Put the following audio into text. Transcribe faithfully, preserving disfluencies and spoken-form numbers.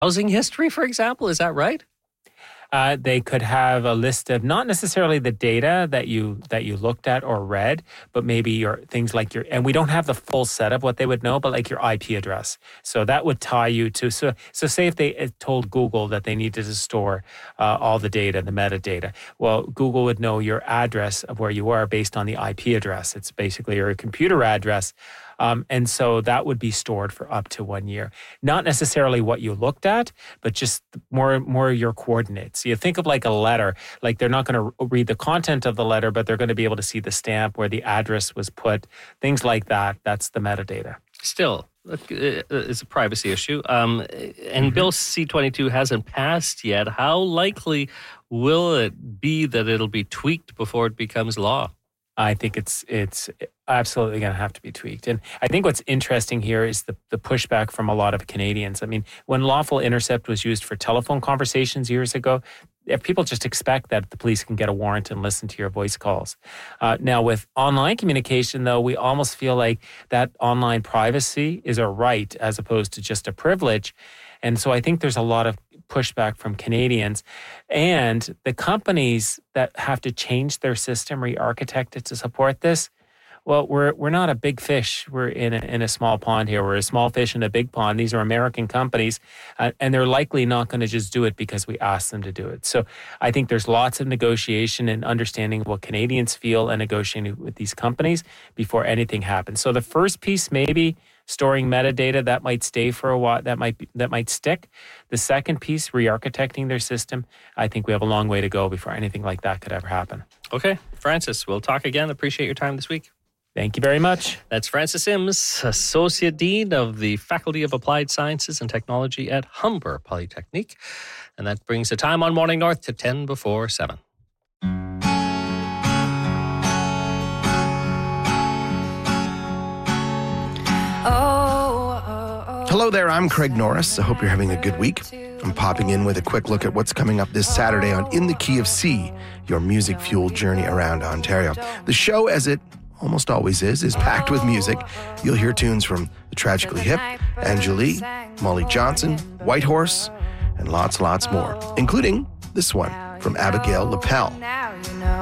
Housing history, for example, is that right? Uh, they could have a list of not necessarily the data that you that you looked at or read, but maybe your things like your, and we don't have the full set of what they would know, but like your I P address. So that would tie you to, so so say if they told Google that they needed to store uh, all the data, the metadata, well, Google would know your address of where you are based on the I P address. It's basically your computer address. Um, and so that would be stored for up to one year. Not necessarily what you looked at, but just more more your coordinates. You think of like a letter, like they're not going to read the content of the letter, but they're going to be able to see the stamp where the address was put, things like that. That's the metadata. Still, it's a privacy issue. Um, and mm-hmm. Bill C twenty-two hasn't passed yet. How likely will it be that it'll be tweaked before it becomes law? I think it's it's absolutely going to have to be tweaked. And I think what's interesting here is the, the pushback from a lot of Canadians. I mean, when lawful intercept was used for telephone conversations years ago, people just expect that the police can get a warrant and listen to your voice calls. Uh, now, with online communication, though, we almost feel like that online privacy is a right as opposed to just a privilege. And so I think there's a lot of pushback from Canadians. And the companies that have to change their system, re-architect it to support this, well, we're we're not a big fish. We're in a, in a small pond here. We're a small fish in a big pond. These are American companies, uh, and they're likely not going to just do it because we ask them to do it. So I think there's lots of negotiation and understanding what Canadians feel and negotiating with these companies before anything happens. So the first piece, maybe storing metadata, that might stay for a while. That might be, that might stick. The second piece, re-architecting their system, I think we have a long way to go before anything like that could ever happen. Okay, Francis, we'll talk again. Appreciate your time this week. Thank you very much. That's Francis Sims, Associate Dean of the Faculty of Applied Sciences and Technology at Humber Polytechnique. And that brings the time on Morning North to ten before seven. Hello there, I'm Craig Norris. I hope you're having a good week. I'm popping in with a quick look at what's coming up this Saturday on In the Key of C, your music-fueled journey around Ontario. The show, as it almost always is, is packed with music. You'll hear tunes from The Tragically Hip, Angélie, Molly Johnson, Whitehorse, and lots, lots more, including this one from Abigail Lapel.